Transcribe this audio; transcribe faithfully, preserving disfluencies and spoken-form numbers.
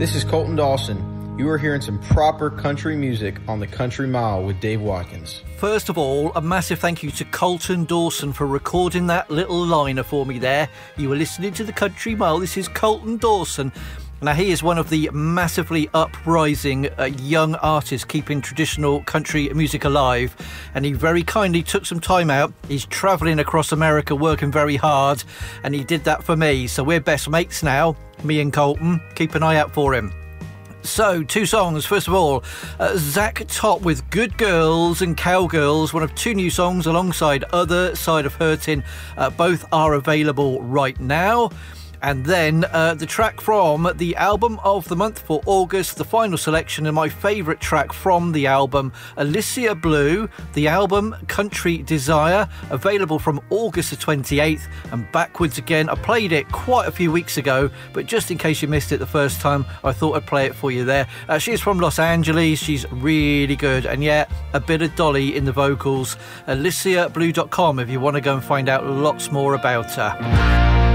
This is Colton Dawson. You are hearing some proper country music on the Country Mile with Dave Watkins. First of all, a massive thank you to Colton Dawson for recording that little liner for me there. You were listening to the Country Mile. This is Colton Dawson. Now, he is one of the massively uprising uh, young artists keeping traditional country music alive, and he very kindly took some time out. He's travelling across America, working very hard, and he did that for me. So we're best mates now, me and Colton. Keep an eye out for him. So, two songs. First of all, uh, Zach Top with Good Girls and Cowgirls, one of two new songs alongside Other Side of Hurtin'. Uh, both are available right now. And then uh, the track from the album of the month for August, the final selection, and my favourite track from the album, Alicia Blue, the album Country Desire, available from August the twenty-eighth, and backwards again. I played it quite a few weeks ago, but just in case you missed it the first time, I thought I'd play it for you there. Uh, she's from Los Angeles, she's really good, and yeah, a bit of Dolly in the vocals. alicia blue dot com if you want to go and find out lots more about her.